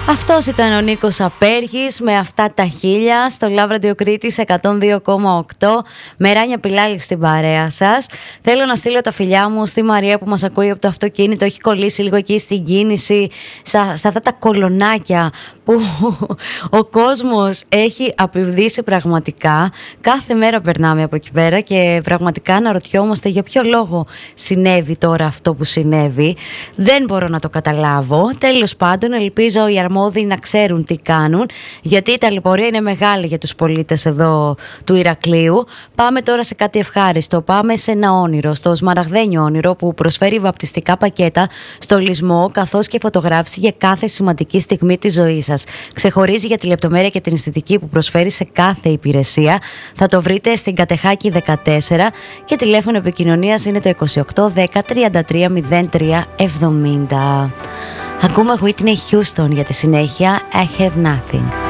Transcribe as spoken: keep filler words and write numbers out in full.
Αυτός ήταν ο Νίκος Απέργης με αυτά τα χίλια στο Love Radio Κρήτης εκατόν δύο κόμμα οκτώ. Με Ράνια Πιλάλη στην παρέα σας. Θέλω να στείλω τα φιλιά μου στη Μαρία που μας ακούει από το αυτοκίνητο. Έχει κολλήσει λίγο εκεί στην κίνηση, σε αυτά τα κολονάκια που ο κόσμος έχει απειβδίσει πραγματικά. Κάθε μέρα περνάμε από εκεί πέρα και πραγματικά αναρωτιόμαστε για ποιο λόγο συνέβη τώρα αυτό που συνέβη. Δεν μπορώ να το καταλάβω. Τέλος πάντων, ελπίζω οι αρμόδιοι να ξέρουν τι κάνουν, γιατί η ταλαιπωρία είναι μεγάλη για τους πολίτες εδώ του Ηρακλείου. Πάμε τώρα σε κάτι ευχάριστο. Πάμε σε ένα όνειρο, στο σμαραγδένιο όνειρο που προσφέρει βαπτιστικά πακέτα στο λυσμό, καθώς και φωτογράφηση για κάθε σημαντική στιγμή της ζωής σας. Ξεχωρίζει για τη λεπτομέρεια και την αισθητική που προσφέρει σε κάθε υπηρεσία. Θα το βρείτε στην Κατεχάκη δεκατέσσερα και τηλέφωνο επικοινωνίας είναι το είκοσι οκτώ δέκα τριάντα τρία μηδέν τρία εβδομήντα. Ακούμε Whitney Houston για τη συνέχεια. I have nothing.